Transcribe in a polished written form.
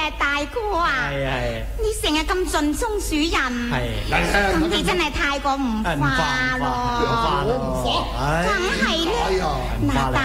嘅大哥啊， 係你成日咁盡忠恕人，咁你真係太過唔化咯。 我唔化， 梗係咧。嗱，大